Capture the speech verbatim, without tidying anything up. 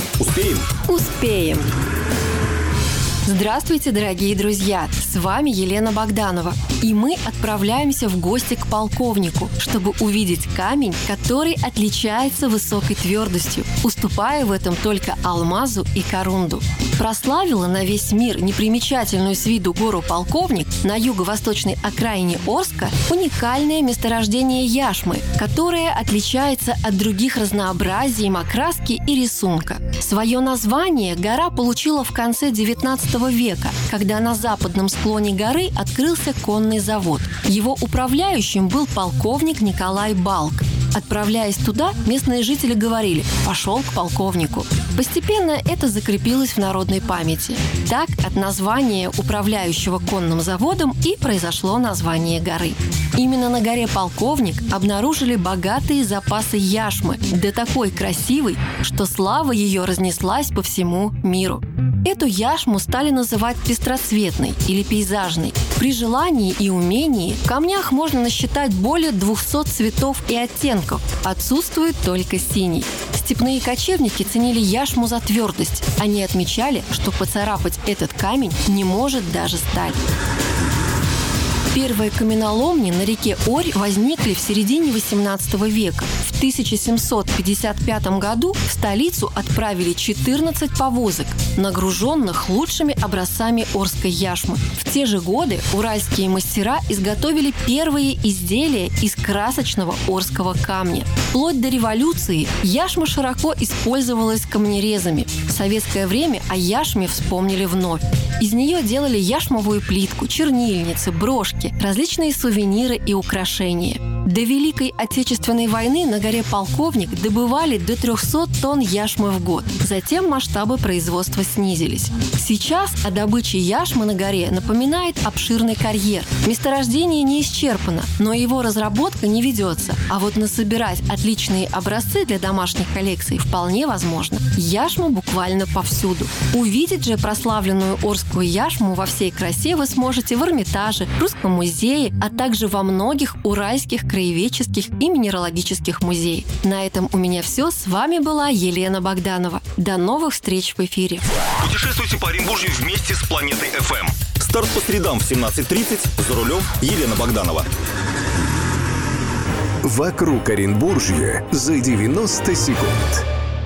Успеем? Успеем! Здравствуйте, дорогие друзья! С вами Елена Богданова. И мы отправляемся в гости к полковнику, чтобы увидеть камень, который отличается высокой твердостью, уступая в этом только алмазу и корунду. Прославила на весь мир непримечательную с виду гору Полковник на юго-восточной окраине Орска уникальное месторождение яшмы, которое отличается от других разнообразием окраски и рисунка. Свое название гора получила в конце девятнадцатого века, когда на западном склоне горы открылся конный завод. Его управляющим был полковник Николай Балк. Отправляясь туда, местные жители говорили «пошел к полковнику». Постепенно это закрепилось в народной памяти. Так, от названия управляющего конным заводом и произошло название горы. Именно на горе Полковник обнаружили богатые запасы яшмы, да такой красивой, что слава ее разнеслась по всему миру. Эту яшму стали называть пестроцветной или пейзажной. При желании и умении в камнях можно насчитать более двухсот цветов и оттенков. Отсутствует только синий. Степные кочевники ценили яшму за твердость. Они отмечали, что поцарапать этот камень не может даже сталь. Первые каменоломни на реке Орь возникли в середине восемнадцатого века. В тысяча семьсот пятьдесят пятом году в столицу отправили четырнадцать повозок, нагруженных лучшими образцами орской яшмы. В те же годы уральские мастера изготовили первые изделия из красочного орского камня. Вплоть до революции яшма широко использовалась камнерезами. В советское время о яшме вспомнили вновь. Из нее делали яшмовую плитку, чернильницы, брошки, различные сувениры и украшения. До Великой Отечественной войны на горе Полковник добывали до трехсот тонн яшмы в год. Затем масштабы производства снизились. Сейчас о добыче яшмы на горе напоминает обширный карьер. Месторождение не исчерпано, но его разработка не ведется. А вот насобирать отличные образцы для домашних коллекций вполне возможно. Яшма буквально повсюду. Увидеть же прославленную орскую яшму во всей красе вы сможете в Эрмитаже, Русском музее, а также во многих уральских краеведческих и минералогических музеях. На этом у меня все. С вами была Елена Богданова. До новых встреч в эфире. Путешествуйте по Оренбургию вместе с Планетой эф эм. Старт по средам в семнадцать тридцать. За рулем Елена Богданова. Вокруг Оренбуржья за девяносто секунд.